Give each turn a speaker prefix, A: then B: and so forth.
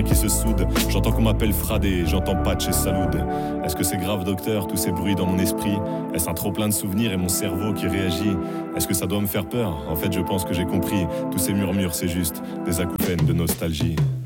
A: qui se soude. J'entends qu'on m'appelle Fradé, j'entends Patch et Saloud. Est-ce que c'est grave, docteur, tous ces bruits dans mon esprit? Est-ce un trop plein de souvenirs et mon cerveau qui réagit? Est-ce que ça doit me faire peur? En fait, je pense que j'ai compris. Tous ces murmures, c'est juste des acouphènes de nostalgie.